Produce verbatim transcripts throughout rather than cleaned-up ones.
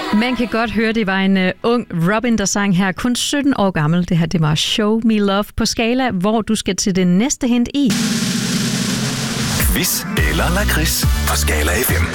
Man kan godt høre, det var en uh, ung Robin, der sang her, kun sytten år gammel. Det her, det var Show Me Love på Skala, hvor du skal til det næste hint i. Quiz eller lakrids på Skala F M.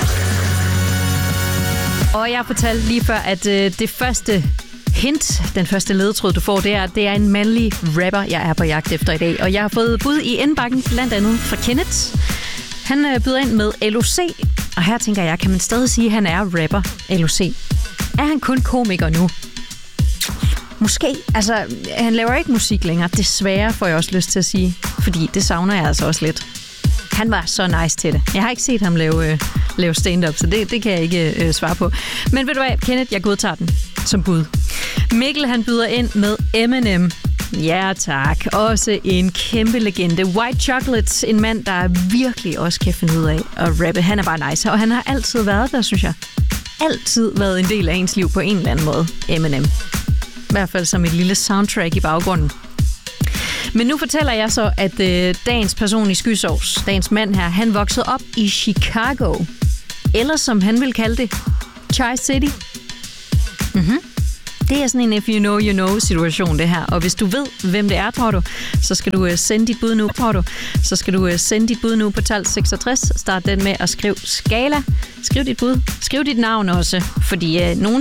Og jeg fortalte lige før, at uh, det første hint, den første ledetråd, du får, det er, det er en mandlig rapper, jeg er på jagt efter i dag. Og jeg har fået bud i indbakken, blandt andet fra Kenneth. Han uh, byder ind med L O C, og her tænker jeg, kan man stadig sige, at han er rapper, L O C? Er han kun komiker nu? Måske. Altså, han laver ikke musik længere. Desværre får jeg også lyst til at sige, fordi det savner jeg altså også lidt. Han var så nice til det. Jeg har ikke set ham lave, øh, lave stand-up, så det, det kan jeg ikke øh, svare på. Men ved du hvad, Kenneth, jeg godtager den som bud. Mikkel, han byder ind med Eminem. Ja tak, også en kæmpe legende. White Chocolate, en mand, der virkelig også kan finde ud af at rappe. Han er bare nice, og han har altid været der, synes jeg. Altid været en del af ens liv på en eller anden måde, Eminem. I hvert fald som et lille soundtrack i baggrunden. Men nu fortæller jeg så, at øh, dagens person i skysovs, dagens mand her, han voksede op i Chicago. Eller som han vil kalde det, Chai City. Mhm. Det er sådan en if you know, you know situation, det her. Og hvis du ved, hvem det er, tror du, så skal du uh, sende dit bud nu, tror du. Så skal du uh, sende dit bud nu på tolv seksogtres. Start den med at skrive Skala. Skriv dit bud. Skriv dit navn også, fordi uh, nogen